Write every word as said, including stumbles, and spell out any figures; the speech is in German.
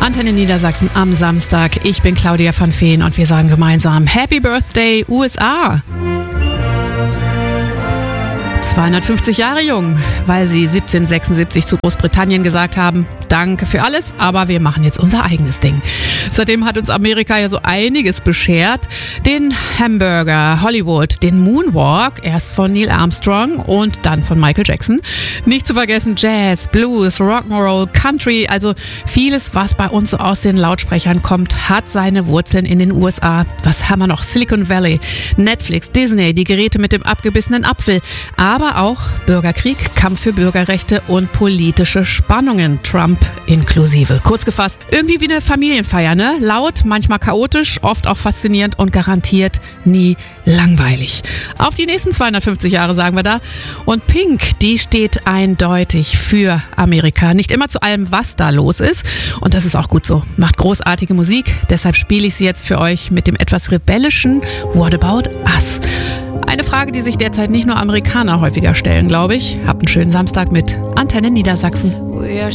Antenne Niedersachsen am Samstag. Ich bin Claudia van Veen und wir sagen gemeinsam Happy Birthday U S A. zweihundertfünfzig Jahre jung, weil sie siebzehnhundertsechsundsiebzig zu Großbritannien gesagt haben, danke für alles, aber wir machen jetzt unser eigenes Ding. Seitdem hat uns Amerika ja so einiges beschert. Den Hamburger, Hollywood, den Moonwalk, erst von Neil Armstrong und dann von Michael Jackson. Nicht zu vergessen Jazz, Blues, Rock'n'Roll, Country, also vieles, was bei uns so aus den Lautsprechern kommt, hat seine Wurzeln in den U S A. Was haben wir noch? Silicon Valley, Netflix, Disney, die Geräte mit dem abgebissenen Apfel, aber auch Bürgerkrieg, Kampf für Bürgerrechte und politische Spannungen, Trump inklusive. Kurz gefasst, irgendwie wie eine Familienfeier, ne? Laut, manchmal chaotisch, oft auch faszinierend und garantiert nie langweilig. Auf die nächsten zweihundertfünfzig Jahre, sagen wir da. Und Pink, die steht eindeutig für Amerika. Nicht immer zu allem, was da los ist. Und das ist auch gut so. Macht großartige Musik. Deshalb spiele ich sie jetzt für euch mit dem etwas rebellischen What About Us? Eine Frage, die sich derzeit nicht nur Amerikaner häufiger stellen, glaube ich. Habt einen schönen Samstag mit Antenne Niedersachsen. We are